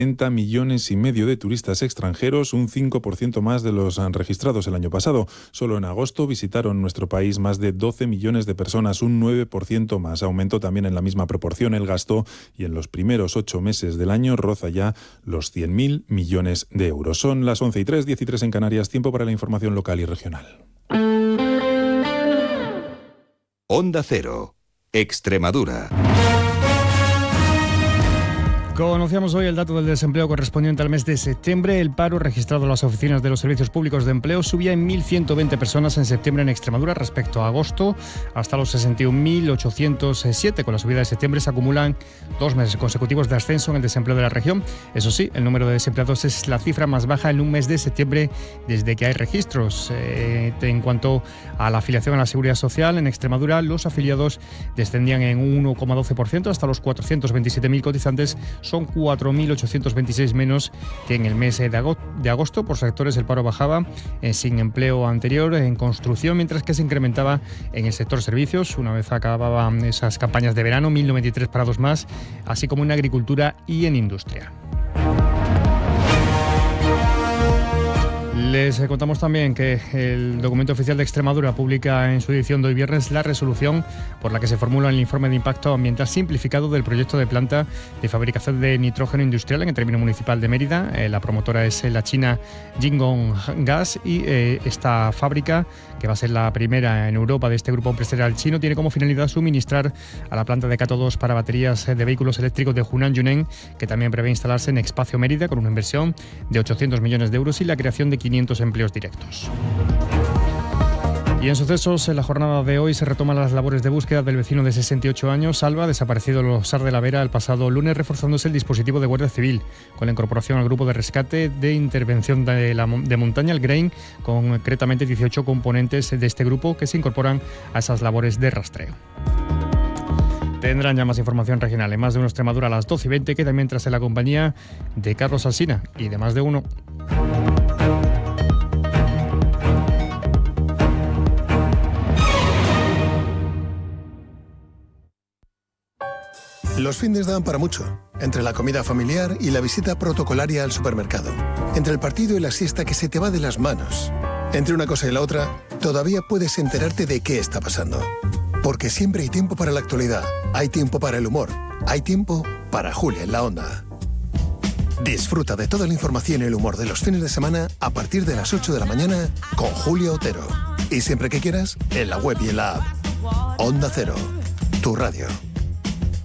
40,5 millones de turistas extranjeros, un 5% más de los registrados el año pasado. Solo en agosto visitaron nuestro país más de 12 millones de personas, un 9% más. Aumentó también en la misma proporción el gasto y en los primeros 8 meses del año roza ya los 100.000 millones de euros. Son las 11:03, 13 en Canarias, tiempo para la información local y regional. Onda Cero, Extremadura. Conocíamos hoy el dato del desempleo correspondiente al mes de septiembre. El paro registrado en las oficinas de los servicios públicos de empleo subía en 1.120 personas en septiembre en Extremadura respecto a agosto, hasta los 61.807. Con la subida de septiembre se acumulan 2 meses consecutivos de ascenso en el desempleo de la región. Eso sí, el número de desempleados es la cifra más baja en un mes de septiembre desde que hay registros. En cuanto a la afiliación a la Seguridad Social, en Extremadura los afiliados descendían en un 1,12% hasta los 427.000 cotizantes. Son 4.826 menos que en el mes de agosto. Por sectores, el paro bajaba sin empleo anterior en construcción, mientras que se incrementaba en el sector servicios. Una vez acababan esas campañas de verano, 1.093 parados más, así como en agricultura y en industria. Les contamos también que el Documento Oficial de Extremadura publica en su edición de hoy viernes la resolución por la que se formula el informe de impacto ambiental simplificado del proyecto de planta de fabricación de nitrógeno industrial en el término municipal de Mérida. La promotora es la china Jingong Gas y esta fábrica, que va a ser la primera en Europa de este grupo empresarial chino, tiene como finalidad suministrar a la planta de cátodos para baterías de vehículos eléctricos de Hunan Yunnan, que también prevé instalarse en Espacio Mérida con una inversión de 800 millones de euros y la creación de 500 empleos directos. Y en sucesos, en la jornada de hoy se retoman las labores de búsqueda del vecino de 68 años, Alba, desaparecido en los Sar de la Vera el pasado lunes, reforzándose el dispositivo de Guardia Civil, con la incorporación al grupo de rescate de intervención de montaña, el GRAIN, concretamente 18 componentes de este grupo que se incorporan a esas labores de rastreo. Tendrán ya más información regional en Más de Uno Extremadura a las 12:20, que también tras la compañía de Carlos Alsina y de Más de Uno. Los findes dan para mucho, entre la comida familiar y la visita protocolaria al supermercado, entre el partido y la siesta que se te va de las manos. Entre una cosa y la otra, todavía puedes enterarte de qué está pasando. Porque siempre hay tiempo para la actualidad, hay tiempo para el humor, hay tiempo para Julia en la Onda. Disfruta de toda la información y el humor de los fines de semana a partir de las 8 de la mañana con Julia Otero. Y siempre que quieras, en la web y en la app. Onda Cero, tu radio.